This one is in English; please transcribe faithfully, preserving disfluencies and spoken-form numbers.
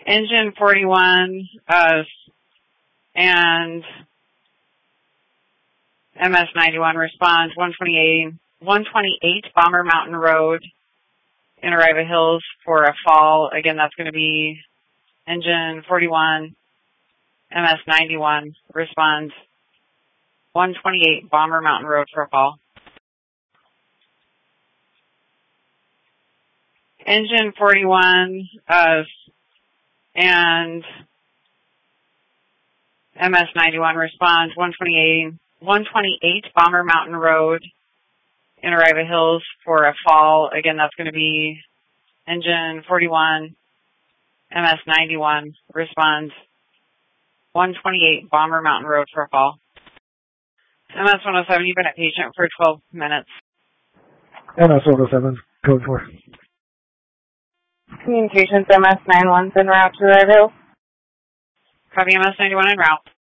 Engine forty-one uh, and M S ninety-one respond one twenty-eight, one twenty-eight Bomber Mountain Road in Arriva Hills for a fall. Again, that's going to be Engine forty-one, M S ninety-one responds one twenty-eight Bomber Mountain Road for a fall. Engine forty-one uh, and M S ninety-one responds one twenty-eight, one twenty-eight Bomber Mountain Road in Arriva Hills for a fall. Again, that's going to be Engine forty-one, M S ninety-one responds one twenty-eight Bomber Mountain Road for a fall. M S one oh seven, you've been at patient for twelve minutes. M S one oh seven, code four. Communications M S ninety-one's en route to Arriva Hills. Copy, M S ninety-one en route.